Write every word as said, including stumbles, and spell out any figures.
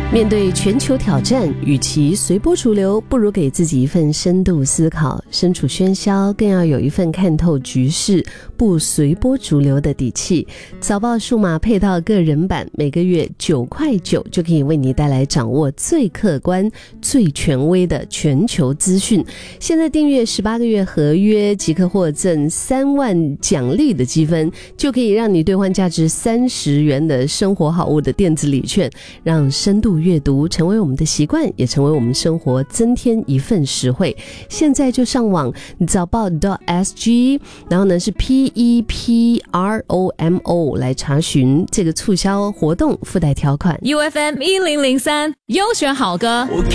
面对全球挑战，与其随波逐流，不如给自己一份深度思考。身处喧嚣，更要有一份看透局势、不随波逐流的底气。早报数码配套个人版，每个月九块九就可以为你带来掌握最客观、最权威的全球资讯。现在订阅十八个月合约，即可获赠三万奖励的积分，就可以让你兑换价值三十元的生活好物的电子礼券，让深度阅读成为我们的习惯，也成为我们生活增添一份实惠。现在就上网早报 .sg， 然后呢是 P E P R O M O 来查询这个促销活动附带条款。 U F M 一零零三优选好歌。